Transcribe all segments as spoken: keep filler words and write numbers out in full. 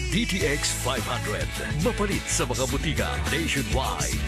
D T X five hundred. Mapalit sa mga butika nationwide.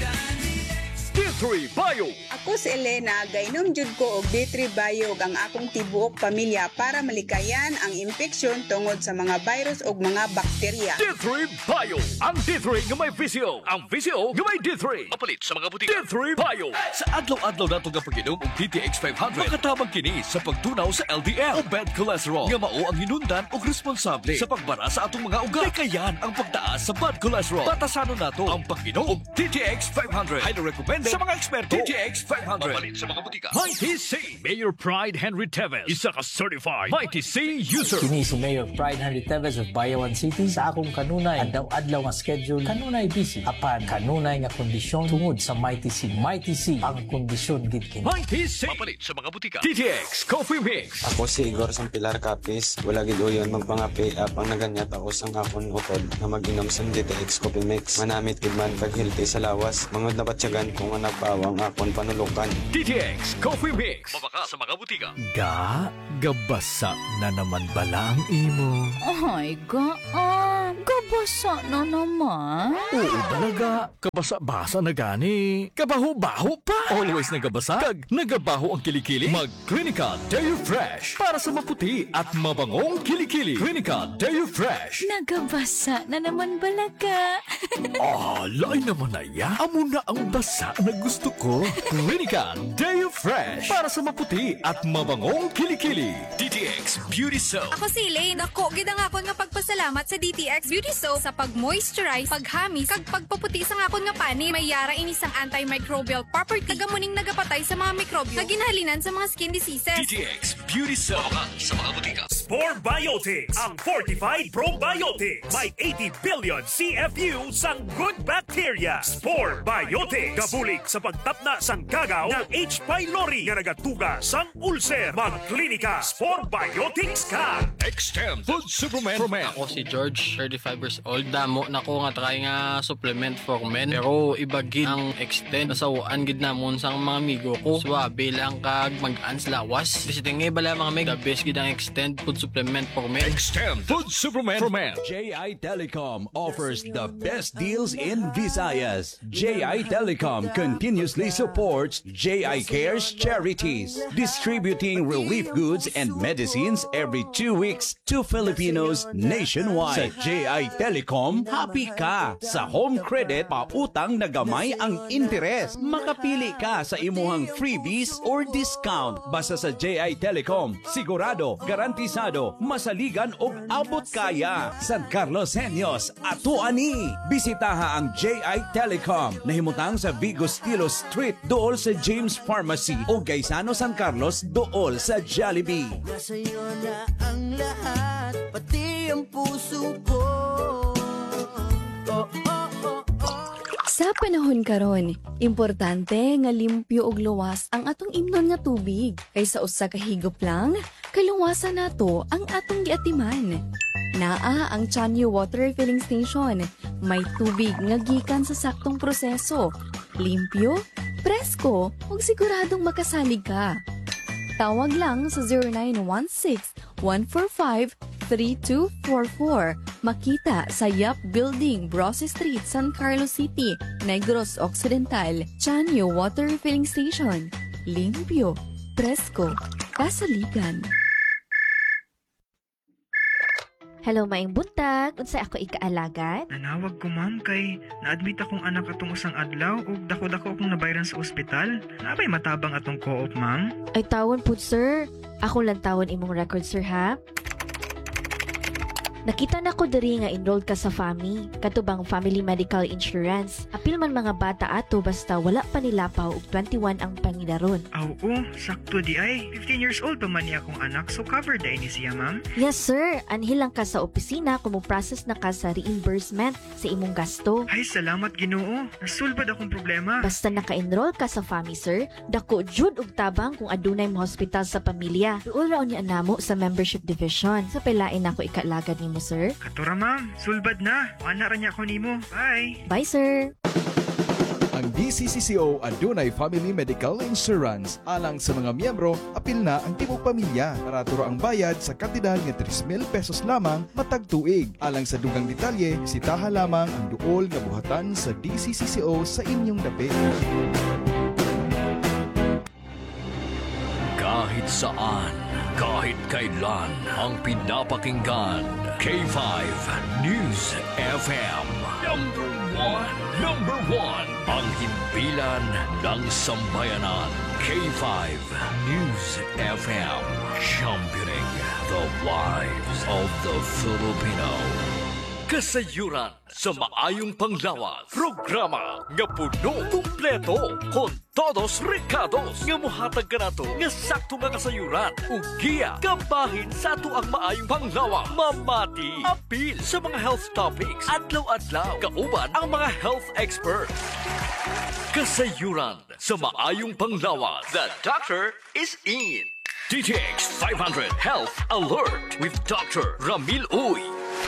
D three Bio. Ako si Elena, gainom jud ko og D three Bio ang akong tibuok pamilya para malikayan ang infeksyon tungod sa mga virus ug mga bakterya. D three Bio. Ang D three nga may visio. Ang visio nga may D three. Mapalit sa mga butika. D three Bio. Sa adlaw-adlaw nato nga pag-inom og D T X five hundred, makatabang kini sa pagtunaw sa L D L o bad cholesterol nga mao ang hinundan og responsable sa pagbara sa atong mga ugat. Likayan ang pagtaas sa bad cholesterol. Batasanon nato ang pag-inom og D T X five hundred. Highly recommended sa mga eksperto. D T X five hundred. Mapalit sa mga butika. Mighty C. Mayor Pride Henry Teves. Isa ka certified Mighty C user. Kini si Mayor Pride Henry Teves of Bayawan City. Sa akong kanunay, adlaw-adlaw nga schedule, kanunay busy. Apan, kanunay nga kondisyon tungod sa Mighty C. Mighty C ang kondisyon gid kini. Mighty C. Mapalit sa mga butika. D T X Coffee Mix. Ako si Igor Sampilar Capis. Wala gid uyon magpangapi apang naganyat ako sang akon utod na mag-inom sa D T X Coffee Mix. Manamit gid man pag healthy sa lawas. Mangod na batsyagan kung nga nagpawang akon panulukan. D T X Coffee Mix. Mabaka sa mga butika. Ga, gabasa na naman bala ang imo. Ay, ga, ah, gabasa na naman. Oo talaga, kabasa-basa na gani. Kabaho-baho pa. Always nagabasa, kag nagabaho ang kilikili. Mag Clinica Deo Fresh para sa maputi at mabangong kilikili. Clinica Deo Fresh. Nagabasa na naman balaga. Ah, lain naman na ya. Amo na ang basa na gusto ko. Clinica Deo Fresh para sa maputi at mabangong kilikili. D T X Beauty Soap. Ako si Elaine. Ako, gid ang akon nga pagpasalamat sa D T X Beauty Soap sa pag-moisturize, paghamis, kag pagpaputi sa akon nga pani. May yara inisang antimicrobial property. Kagamuning nagapatay sa mga mikrobyo na ginhalinan sa mga skin diseases. D T X Beauty Soap. Mabaka sa mga butika. Spore Biotics, ang fortified probiotics. May eighty billion C F U sang good bacteria. Spore Biotics. Kabulig sa pagtapna sang gagaw ng H. pylori nga nagatuga sang ulcer. Mag-klinika Spore Biotics ka. Extend Food Supplement for Men. Ako si George, thirty-five years old. Damo na ko nga try nga supplement for men. Pero iba gid ang extend. Nasawaan gid na mo sang mga amigo ko. Swabe lang kag mag-ans lawas. Bisitingay bala mga meg. The best gid ang extend food supplement for men. Extend Food Supplement for Men. J I Telecom offers the best deals in Visayas. J I Telecom continuously supports J I Cares charities, distributing relief goods and medicines every two weeks to Filipinos nationwide. Sa J I Telecom, happy ka sa home credit, pautang na gamay ang interes. Makapili ka sa imuhang freebies or discount. Basta sa J I Telecom, sigurado, garantisado, masaligan o abot kaya. San Carlos Senyos, ato ani. Bisitaha ang J I Telecom na himutang sa Vigo Stilo Street dool sa James Pharmacy o Gaisano San Carlos dool sa Jollibee. Sa'yo na ang lahat, pati ang puso ko. Oh, oh, oh, oh. Sa panahon karon, importante nga limpyo ug luwas ang atong imnon nga tubig. Kaysa usa ka higop lang, kaluwasan nato ang atong giatiman. Naa ang Chanyu Water Refilling Station. May tubig nga gikan sa saktong proseso. Limpyo, presko, ug siguradong makasalig ka. Tawag lang sa zero nine one six, one four five, three two four four. Makita sa Yap Building, Brose Street, San Carlos City, Negros Occidental. Chanyu Water Refilling Station. Limpyo, presko, kasaligan. Hello, maing buntag. Unsay ako ikaalagan? Nanawag ko, ma'am, kay na-admit akong anak atong usang adlaw ug dako-dako akong nabayran sa ospital. Nabay matabang atong co-op, ma'am? Ay tawon po, sir. Ako lang tawon imong record, sir, ha? Nakita na ko diri nga enrolled ka sa F A M I, katubang Family Medical Insurance. Apil man mga bata ato basta wala pa nilapaw og twenty-one ang pangidaron. Aw, oh, sakto di ay. fifteen years old pa man niya akong anak, so covered na ini siya, ma'am? Yes, sir. Anhil lang ka sa opisina kung mo-process na ka sa reimbursement sa imong gasto. Ay, salamat Ginoo. Nasulbad akong problema. Basta naka-enroll ka sa F A M I, sir, dako jud og tabang kung adunay mo hospital sa pamilya. Duol raon ni anamo sa membership division. Sa pelain ako ikalagan nimo, sir. Katora, ma'am. Sulbad na. Ana ra niya ako nimo. Bye. Bye, sir. Ang D C C C O adunay Family Medical Insurance. Alang sa mga miyembro, apil na ang tibok pamilya. Paraturo ang bayad sa kantidad nga three mil pesos lamang matag tuig. Alang sa dugang detalye, sitaha lamang ang duol nga buhatan sa D C C C O sa inyong dapit. Kahit saan, kahit kailan, ang pinapakinggan. K five News F M. Number one. Number one. Ang himpilan ng sambayanan. K five News F M. Championing the lives of the Filipino. Kasayuran sa maayong panglawas. Programa nga puno, kumpleto, con todos recados. Nga muhatag ka na to, nga sakto nga kasayuran. Ugiya, kabahin sa ato ang maayong panglawas. Mamati, apil sa mga health topics. Adlaw-adlaw, kauban ang mga health experts. Kasayuran sa maayong panglawas. The doctor is in. D T X five hundred Health Alert with Doctor Ramil Uy.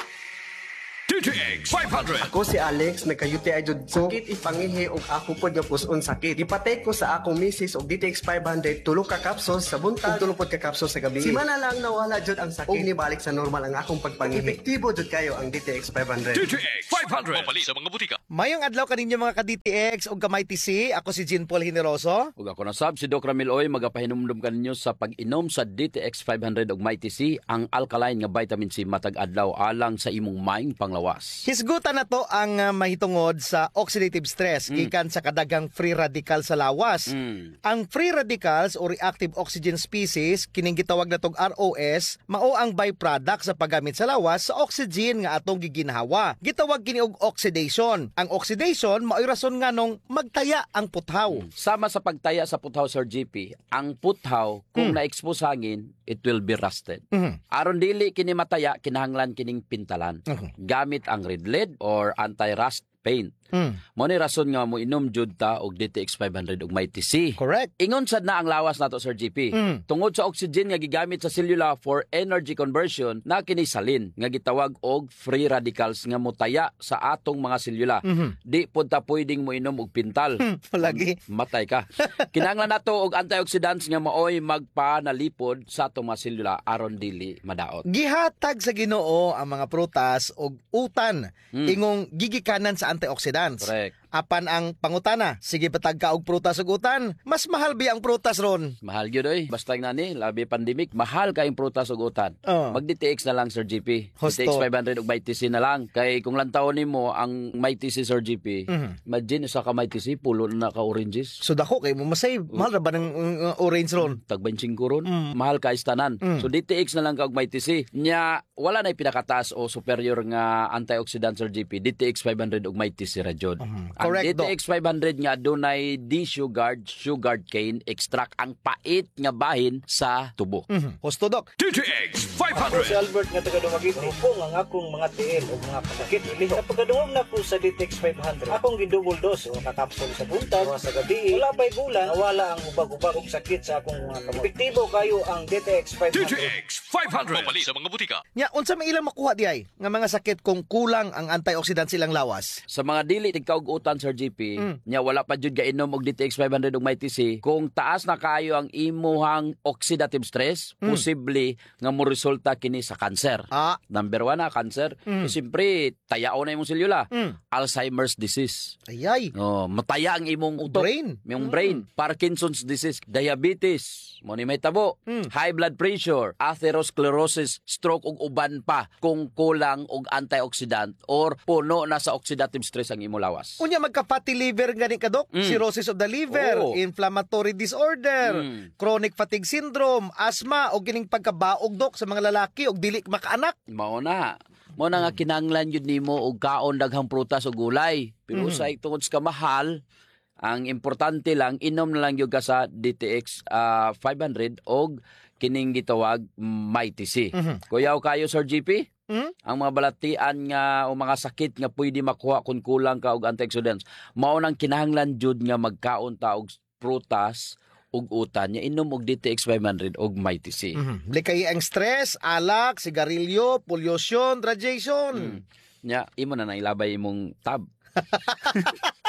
D T X five hundred. Ako si Alex, nagka-U T I jud ko. Sakit ipangihi og ako pod nga puson sakit. Ipatay ko sa akong misis og D T X five hundred tulo ka capsules sa buntag ug tulo pod ka capsules sa gabi. Simana lang nawala jud ang sakit. Og nibalik sa normal ang akong pagpangihi. Epektibo jud kayo ang D T X five hundred. D T X five hundred. Mapali sa mga butika. Mayong adlaw kaninyo mga ka-D T X ug kamay T C. Ako si Jean Paul Generoso. Ug ako na sab si Doc Ramil Oy, magapahinumdum kaninyo sa pag-inom sa D T X five hundred ug May T C, ang alkaline nga vitamin C matag adlaw alang sa imong maing panglawas. Hisgutan na to ang uh, mahitungod sa oxidative stress mm. gikan sa kadagang free radical sa lawas. Mm. Ang free radicals o reactive oxygen species kining gitawag natong R O S mao ang byproduct sa paggamit sa lawas sa oxygen nga atong giginhawa. Gitawag kini og oxidation. Ang oxidation mao'y rason nganong magtaya ang puthaw. Mm. Sama sa pagtaya sa puthaw, Sir G P, ang puthaw kung mm. na-expose hangin, it will be rusted. Mm-hmm. Aron dili kini mataya, kinahanglan kining pintalan. Mm-hmm. Gamit ang red lead or anti-rust paint. Mm. Mo ni rason nga mo inom jud ta og D T X five hundred ug May T C. Correct. Ingon sad na ang lawas nato, Sir G P. Mm. Tungod sa oxygen nga gigamit sa selula for energy conversion, na kini salin nga gitawag og free radicals nga motaya sa atong mga selula. Mm-hmm. Di pud ta pwedeng mo inom og pintal. Palagi matay ka. Kinahanglan nato og antioxidants nga maoy magpanalipod sa atong mga selula aron dili madaot. Gihatag sa Ginoo ang mga prutas og utan mm. ingong gigikanan sa antioxidants. Correct. Apan ang pangutana, sige patag ka og prutas ug utan, mas mahal bi ang prutas ron. Mahal gyud oy, basta ngani labi pandemic, mahal kay prutas ug utan. Oh. Mag D T X na lang, Sir G P. Hosto. D T X five hundred ug May T C na lang. Kay kung lantawon nimo ang May T C, Sir G P, mm-hmm. imagine sa ka May T C pulo na ka oranges. So dako kay mo masay, mahal ra ba ng uh, orange ron? Tag twenty-five ron. Mm. Mahal ka istanan. Mm. So D T X na lang ka og May T C. Nya wala na pinakataas o superior nga antioxidant, Sir G P. D T X five hundred ug May T C ra jud. Mm-hmm. Ang Correct, D T X five hundred nga adunay D-sugared sugared cane extract, ang pait nga bahin sa tubo. Mm-hmm. Hosto, Doc. D T X five hundred. Ako si Albert nga taga-Dumaguete. Upong ang akong mga tiil o mga pasakit. Sa pagkaduwag na po sa D T X five hundred, akong gidouble dose o nakapsol sa buntag o sa gabi. Wala pa'y bulan, nawala ang ubag-ubag o sakit sa akong mga kamot. Epektibo kayo ang D T X five hundred. D T X five hundred. Mapali sa mga butika. Nya, unsa may ilang makuha di ay nga mga sakit kung kulang ang antioxidants silang lawas? Sa mga dili tigkaugutan, Sir G P, mm. nya wala pa jud gainom og D T X five hundred ug May T C, kung taas na kayo ang imuhang oxidative stress, mm. posible nga mo resulta kini sa cancer. Ah. Number one na cancer. Mm. E, siyempre, tayaon na imong selula. Mm. Alzheimer's disease. Ayay. Oh, mataya ang imong utok. Brain. Imong mm. brain. Parkinson's disease, diabetes, mo ni may tabo, mm. high blood pressure, atherosclerosis, stroke ug uban pa kung kulang og antioxidant or puno na sa oxidative stress ang imong lawas. Unya magka-fatty liver gani ka, Dok? Mm. Cirrhosis of the liver, oh. inflammatory disorder, mm. chronic fatigue syndrome, asthma o gining pagkabaog, Dok, sa mga lalaki og dili makaanak. Mao na. Mao na nga kinahanglan jud nimo og kaon daghang prutas ug gulay. Pero mm. sa tungod sa kamahal, ang importante lang inom na lang gyud ka sa D T X uh, five hundred og kining gitawag May T C. Mm-hmm. Kuyaw kayo, Sir G P? Hmm? Ang mga balatian nga o mga sakit nga pwede makuha kung kulang ka og antioxidants, mao nang kinahanglan jud nga magkaon ta og prutas ug utan nya inom og D T X five hundred og May T C. Mm-hmm. Likay ang stress, alak, sigarilyo, pollution, radiation. Mm. Nya imo na nailabay imong tab.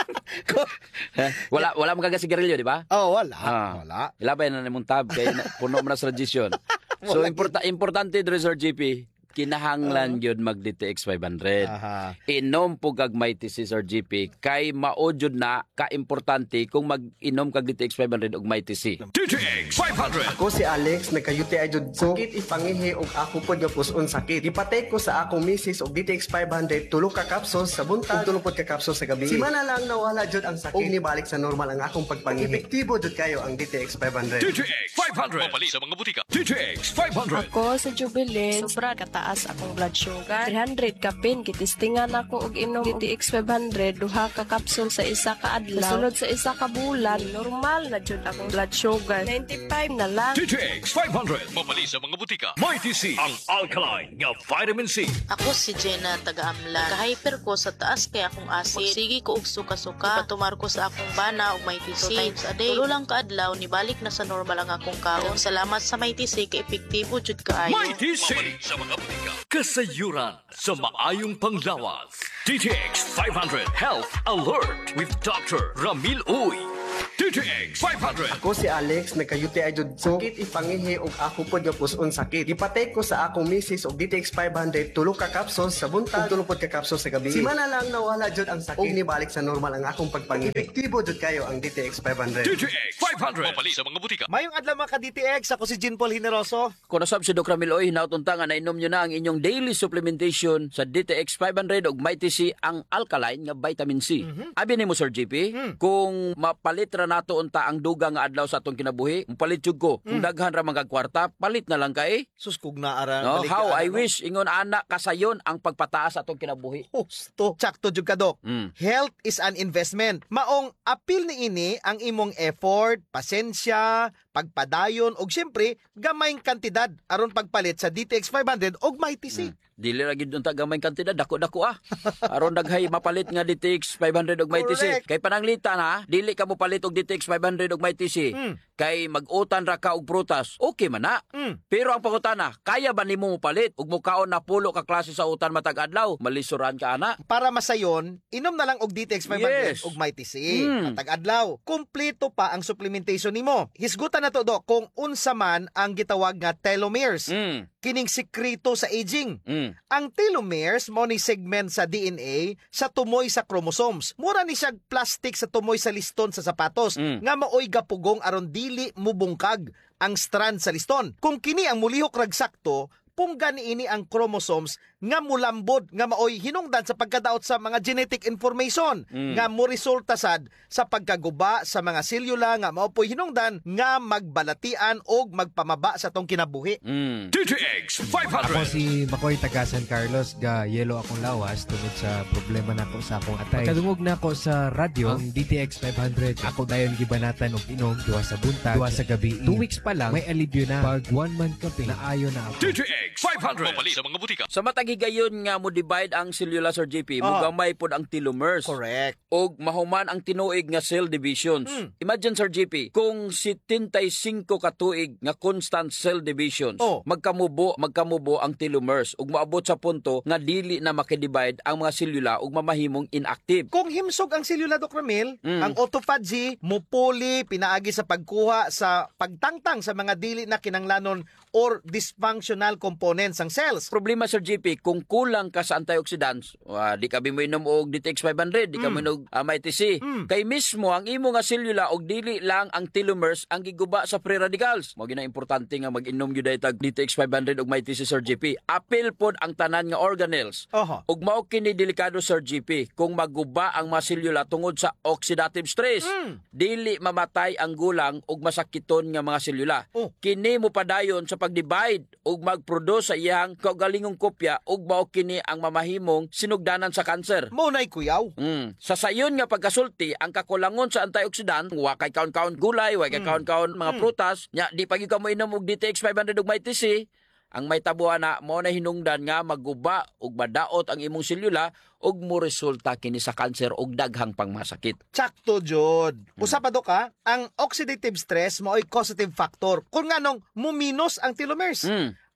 wala wala man kagasigarilyo, di ba? Oh, wala. Ah. Wala. Ilabay na nimong tab kay na- puno mo na sa regisyon. So Wala importa importante dre Sir G P, kinahanglan yun mag D T X five hundred. Aha. Inom po kag may T C Sir G P kay maojud na ka-importante kung mag-inom kag D T X five hundred ug may T C. D T X five hundred. Ako si Alex, nagka-U T I jud ko. Sakit ipangihi og ako pod nga puson sakit. Ipatay ko sa akong misis og D T X five hundred tulo ka capsules sa buntag, tulo pod ka capsules sa gabi. Simana lang nawala jud ang sakit. Og nibalik sa normal ang akong pagpangihi. Epektibo jud kayo ang D T X five hundred. D T X five hundred. Mapali sa mga butika. D T X five hundred. Ako sa Jubilee, sobra kataas akong blood sugar. three hundred kapin, kitistingan ako og inom D T X five hundred, duha ka capsule sa isa ka adlaw. Sulod sa isa ka bulan, normal na jud akong blood sugar. ninety-five na lang. D T X five hundred. Mapali sa mga butika. May T C. Ang alkaline nga vitamin C. Ako si Jenna taga-Amlan. Ka-hyper ko sa taas kay akong acid. Magsigi ko og suka-suka. Ipatumar ko sa akong bana og may T C. Two times a day. Tulo lang ka adlaw, nibalik na sa normal ang akong kaon. Salamat sa may T C kay epektibo jud kaayo. May T C. Mapali sa mga butika. Kasayuran sa maayong panglawas. D T X five hundred Health Alert with Doctor Ramil Uy. D T X five hundred. Ako si Alex, nagka-U T I jud ko. Sakit ipangihi og ako pod nga puson sakit. Ipatay ko sa akong misis og D T X five hundred tulo ka capsules sa buntag, tulo pod ka capsules sa gabi. Simana lang nawala jud ang sakit. Og nibalik sa normal ang akong pagpangihi. Epektibo jud kayo ang D T X five hundred. D T X five hundred. Mapali sa mga butika. Mayong adlaw mga ka-D T X, ako si Jean Paul Hineroso. Kung nasab si Doctor Miloy, nautunta nga nainom nyo na ang inyong daily supplementation sa D T X five hundred ug may T C ang alkaline nga vitamin C. Mm-hmm. Abi nimo Sir G P, mm. kung mapalit ra nato unta ang duga nga adlaw sa atong kinabuhi, palit jud ko. Kung mm. daghan ra mga kwarta, palit na lang kay. Sus kug na ara. No, how I wish ingon ana kasayon ang pagpataas sa atong kinabuhi. Husto. Sakto jud ka Dok. Mm. Health is an investment. Maong apil ni ini ang imong effort, pasensya, pagpadayon og syempre gamayng kantidad aron pagpalit sa D T X five hundred og may T C. Mm. Dili ra gid unta gamay kantidad, dako-dako ah. Aron daghay mapalit nga D T X five hundred og may T C. Kay pananglitan ha, dili ka mo palit og D T X five hundred og may T C. Mm. Kay mag-utan ra ka og prutas, okay man na. Mm. Pero ang pangutana, kaya ba nimo mo palit ug mukaon na pulo ka klase sa utan matag adlaw? Malisuran ka ana. Para masayon, inom na lang og D T X five hundred yes. og may T C. Mm. Matag adlaw. Kompleto pa ang supplementation nimo. Hisgutan na to Dok kung unsa man ang gitawag nga telomeres. Mm. Kining sekreto sa aging. Mm. Ang telomeres mo ni segment sa D N A sa tumoy sa chromosomes. Mura ni siya plastic sa tumoy sa liston sa sapatos mm. nga maoy gapugong aron dili mubungkag ang strand sa liston. Kung kini ang mulihok rag sakto, punggan ini ang chromosomes nga mulambod nga maoy hinungdan sa pagkadaot sa mga genetic information mm. nga mo resulta sad sa pagkaguba sa mga selula nga maopoy hinungdan nga magbalatian og magpamaba sa tong kinabuhi. Mm. D T X five hundred. Ako si Makoy taga San Carlos, ga yelo akong lawas tungod sa problema nako sa akong atay. Pagkadungog nako sa radyo, ang D T X five hundred, ako dayon gibanatan og inom duwa sa buntag, duwa sa gabi. Two weeks pa lang may alibyo na. Pag one month kaping naayo na ako. D T X five hundred. Mapali sa mga butika. Sa matagigayon nga mo divide ang cellula Sir J P, Ah. mugamay pod ang telomeres. Correct. Og mahuman ang tinuig nga cell divisions. Mm. Imagine Sir J P, kung seventy-five ka tuig nga constant cell divisions, Oh. magkamubo, magkamubo ang telomeres ug maabot sa punto nga dili na makidivide ang mga selula ug mamahimong inactive. Kung himsog ang selula Doc Ramil, Mm. ang autophagy mupuli pinaagi sa pagkuha sa pagtangtang sa mga dili na kinanglanon or dysfunctional components ng cells. Problema Sir J P, kung kulang ka sa antioxidants, uh, di ka mo inom og D T X five hundred, di ka mo Mm. inom uh, may T C. Mm. Kay mismo ang imo nga selula og dili lang ang telomeres ang giguba sa free radicals. Mao gina importante nga mag-inom gyud tag D T X five hundred og may T C Sir J P. Apil pod ang tanan nga organelles. Oho. Ug mao kini delikado Sir J P kung maguba ang mga selula tungod sa oxidative stress. Mm. Dili mamatay ang gulang ug masakiton nga mga selula. Oh. Kini mo padayon sa pag-divide ug mag-produce sa iyang kaugalingong kopya ug mao kini ang mamahimong sinugdanan sa kanser. Mo nay kuyaw. Mm. Sa sayon nga pagkasulti, ang kakulangon sa antioxidant, wa kay kaon-kaon gulay, wa kay Mm. kaon-kaon mga Mm. prutas, nya di pagi ka mo inom og D T X five hundred ug may T C, ang may tabuan na mo na hinungdan nga maguba ug madaot ang imong selula ug mo resulta kini sa kanser ug daghang pangmasakit. Sakto jud. Usa pa Dok ha, ang oxidative stress maoy causative factor. Kung nganong muminos ang telomeres. Mm.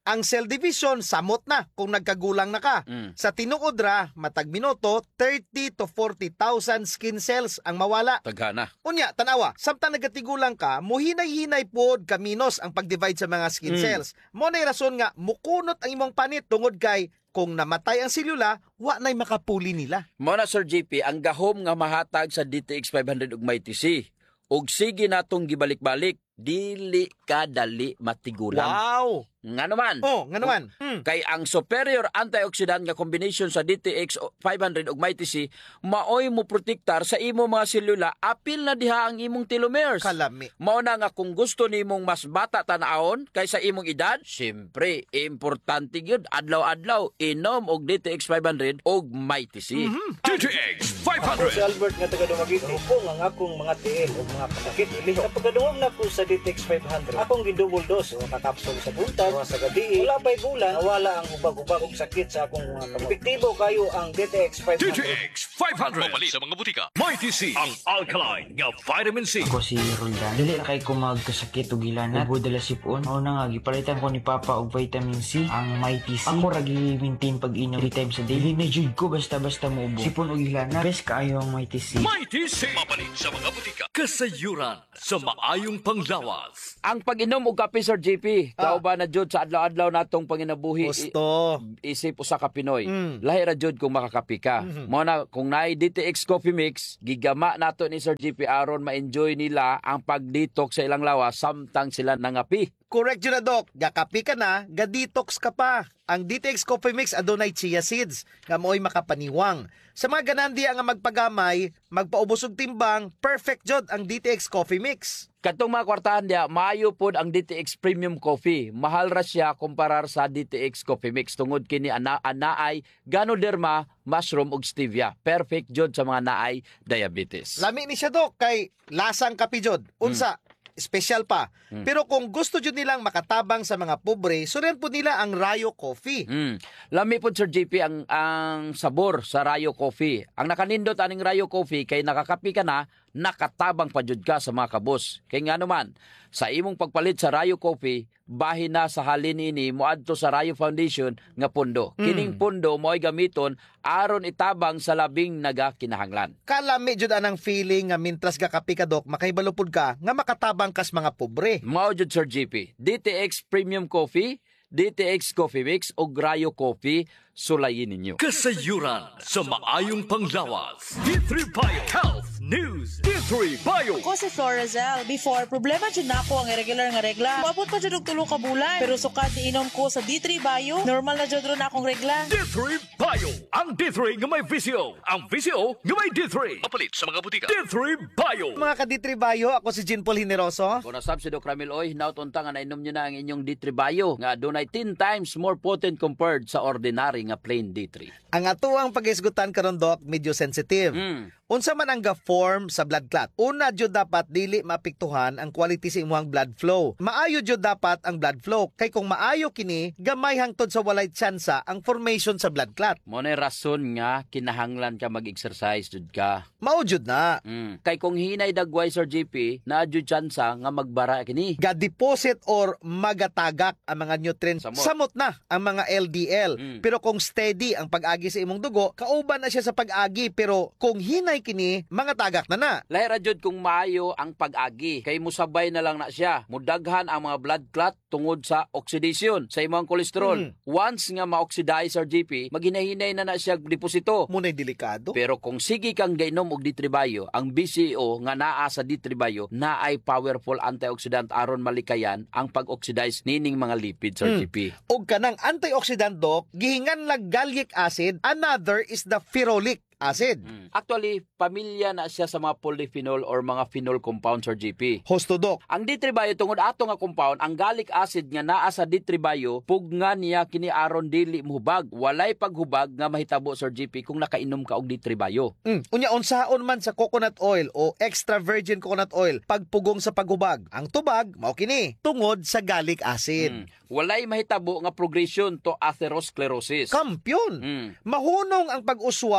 Ang cell division, samot na kung nagkagulang na ka. Mm. Sa tinuod ra, matag minuto, thirty to forty thousand skin cells ang mawala. Taghana. Unya, tanawa, samtang nagatigulang ka, muhinay-hinay pod kaminos ang pag-divide sa mga skin Mm. cells. Mo na rason nga, mukunot ang imong panit tungod kay kung namatay ang selula, wa na'y makapuli nila. Mo na Sir J P, ang gahom nga mahatag sa D T X five hundred ug may T C. Ug sige natong gibalik-balik, dili ka dali matigulang. Wow! Nga naman. Oh, nga naman. Hmm. Kay ang superior antioxidant nga combination sa D T X five hundred ug may T C maoy mo protektar sa imo mga selula apil na diha ang imong telomeres. Kalami. Mao na nga kung gusto nimong mas bata tan-awon kaysa imong edad, syempre importante gyud adlaw-adlaw inom og D T X five hundred ug may T C. D T X five hundred. Ako si Albert nga taga Dumaguete. Ako ang akong mga tiil o mga pasakit iliho. Kapag kadungog na ko sa D T X five hundred, akong gidouble dose o kakapsul sa buntag o sa gabi. Wala pa'y bulan, nawala ang ubag-ubag og sakit sa akong mga kamot. Epektibo kayo ang D T X five D hundred. T X five hundred. Mapalit sa mga butika. May T C, ang alkaline nga vitamin C. Ako si Roldan. Dili na kay ko magkasakit o gilanat. Ubo dala sipon. Mao na nga gipalitan ko ni Papa og vitamin C, ang may T C. Ako ra gi-maintain pag-inom three times a day. Dili na jud ko basta-basta mo ubo. Sipon o gilanat. Best kaayo ang may T C. May T C. Mapalit sa mga butika. Kasayuran sa maayong panglawas. Ang pag-inom og kape Sir J P, ah. kauban na jud sa adlaw-adlaw natong panginabuhi. Gusto. I- isip usa ka Pinoy. Mm. Lahi ra jud kung makakape ka. Mm-hmm. Mo na kung naay D T X Coffee Mix, gigama nato ni Sir J P aron ma-enjoy nila ang pag-detox sa ilang lawas samtang sila nangapi. Correct yun na, Doc. Gakapi ka na, ga-detox ka pa. Ang D T X Coffee Mix adunay chia seeds nga mo'y makapaniwang. Sa mga ganandiya nga magpagamay, magpaubos og timbang, perfect jod ang D T X Coffee Mix. Katong mga kwartahan dia, maayo pod ang D T X Premium Coffee. Mahal ra siya kumparar sa D T X Coffee Mix tungod kini ana anaay Ganoderma, mushroom ug stevia. Perfect jod sa mga naay diabetes. Lami ni siya, Doc, kay lasang kapi jod. Unsa, hmm. special pa. Hmm. Pero kung gusto jud nilang makatabang sa mga pobre, sunan po nila ang Rayo Coffee. Hmm. Lami po Sir J P ang ang sabor sa Rayo Coffee. Ang nakanindot aning Rayo Coffee kay nakakapi ka na, nakatabang pa jud ka sa mga kabos. Kay nga naman, sa imong pagpalit sa Rayo Coffee, bahin na sa halin ini moadto sa Rayo Foundation nga pundo. Mm. Kining pundo mo'y gamiton aron itabang sa labing nagakinahanglan. Kalami jud anang feeling nga mintras ga kapi ka, Doc, makaibalupod ka nga makatabang kas mga pobre. Mao jud Sir J P. D T X Premium Coffee, D T X Coffee Mix o Rayo Coffee, sulayin ninyo. Kasayuran sa maayong panglawas. D three Bio Health News. D three Bio. Ako si Florazel. Before, problema dyan na ako ang irregular nga regla. Maabot pa dyan og tulo ka bulan. Pero sukad iinom ko sa D three Bio, normal na dyan ron akong regla. D three Bio. Ang D three nga may visyo. Ang visyo nga may D three. Mapalit sa mga butika. D three Bio. Mga ka D three Bio, ako si Jean Paul Hineroso. Kung nasab si Doc Ramil Oy, nautunta nga nainom nyo na ang inyong D three Bio nga dunay ten times more potent compared sa ordinary nga plain D three. Ang atuang pag-isgutan karon, Doc, medyo sensitive. Mm. Unsa man ang ga-form sa blood clot? Una jud dapat dili maapektuhan ang quality sa imong blood flow. Maayo jud dapat ang blood flow kay kung maayo kini, gamay hangtod sa walay tsansa ang formation sa blood clot. Mo na rason nga kinahanglan ka mag-exercise jud ka. Mao jud na. Mm. Kay kung hinay dagway Sir J P, naa jud tsansa nga magbara kini. Ga-deposit or magatagak ang mga nutrients. Samot, Samot na ang mga L D L. Mm. Pero kung steady ang pag-agi sa imong dugo, kauban na siya sa pag-agi. Pero kung hinay kini, mga tagak na na. Lahi ra jud kung maayo ang pag-agi. Kay musabay na lang na siya. Mudaghan ang mga blood clot tungod sa oxidation sa imong kolesterol. Mm. Once nga ma-oxidize Sir J P, maghinay-hinay na na siya deposito. Muna'y delikado. Pero kung sige kang gainom og D three Bio, ang B C A O nga naa sa D three Bio na ay powerful antioxidant aron malikayan ang pag-oxidize nining mga lipid Sir Mm. J P. Og kanang antioxidant, Doc, gihingan lang gallic acid, another is the ferulic acid. Mm. Actually, pamilya na siya sa mga polyphenol or mga phenol compounds Sir J P. Hosto, Doc. Ang D three Bio tungod ato nga compound, ang gallic acid nga naa sa D three Bio, pugna niya kini aron dili mohubag. Walay paghubag nga mahitabo Sir J P kung nakainom ka og D three Bio. Mm. Unya unsaon man sa coconut oil o extra virgin coconut oil pagpugong sa paghubag. Ang tubag mao kini tungod sa gallic acid. Mm. Walay mahitabo nga progression to atherosclerosis. Kampyon. Mm. Mahunong ang pag-uswag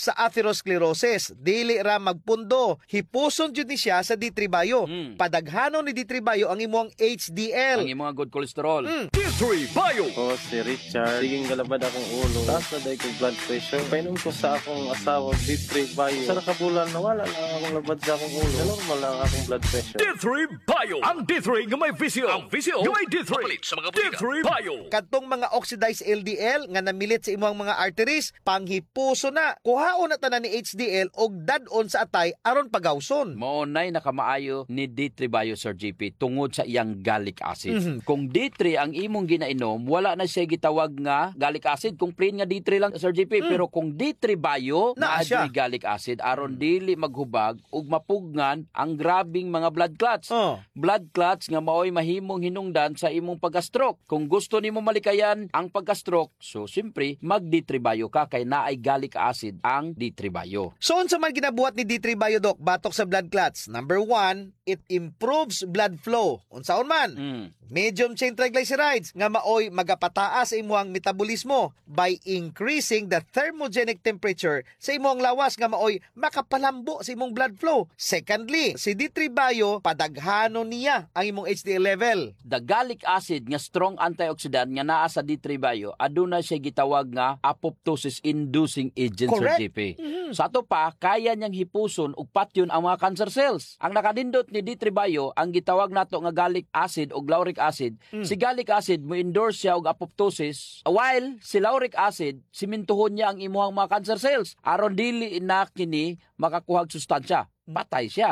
sa atherosclerosis. Dili ra magpundo. Hipuson jud ni siya sa D three Bio. Mm. Padaghanon ni D three Bio ang imong H D L. Ang imong good cholesterol. Mm. D three Bio. Ako si Richard. Siging galabad akong ulo. Taas na dahil kong blood pressure. Painom ko sa akong asawa D three Bio. Sa nakabulan, nawala lang akong labad sa akong ulo. Normal lang akong blood pressure. D three Bio. Ang D three nga may visio. Ang visio nga may D three. Kapalit sa mga D three Bio. Kadtong mga oxidized L D L nga namilit sa imong mga arteries, panghipuso na. Kuhaon na tanan ni H D L og dad-on sa atay aron pagawson. Mao nay nakamaayo ni D three Bio, Sir J P, tungod sa iyang gallic acid. Mhm. Kung D three ang imong ginainom, wala na siya gitawag nga gallic acid. Kung plain nga D three lang, Sir J P. Mm. Pero kung D three Bio, Naa naa siya. diri gallic acid aron dili maghubag ug mapugnan ang grabing mga blood clots. Oh. Blood clots nga maoy mahimong hinungdan sa imong pagka-stroke. Kung gusto nimo malikayan ang pagka-stroke, so simpre mag D three Bio ka kay naay gallic acid ang D three Bio. So unsa man ginabuhat ni D three Bio, Doc, batok sa blood clots? Number one, it improves blood flow. Unsaon man? Mm. Medium chain triglycerides nga maoy magapataas sa imong metabolismo by increasing the thermogenic temperature sa imong lawas nga maoy makapalambo sa imong blood flow. Secondly, si D three Bio padaghanon niya ang imong H D L level. The gallic acid nga strong antioxidant nga naa sa D three Bio aduna siya gitawag nga apoptosis inducing agent, Sir Correct. J P. Mhm. Sa ato pa kaya niyang hipuson ug patyon ang mga cancer cells. Ang nakadindot ni D three Bio ang gitawag nato nga gallic acid o lauric acid. Mm. Si gallic acid mo endorse siya og apoptosis, while si lauric acid simintuhon niya ang imuhang mga cancer cells aron dili na kini makakuhag sustansya. Patay siya.